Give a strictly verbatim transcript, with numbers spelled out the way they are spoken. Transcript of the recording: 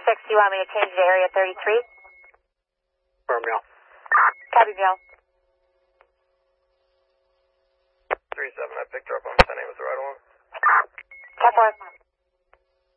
six, do you want me to change to area thirty-three? Firm, Mel. Copy, Mel. three seven, I picked her up on ten eight with the right one. ten four.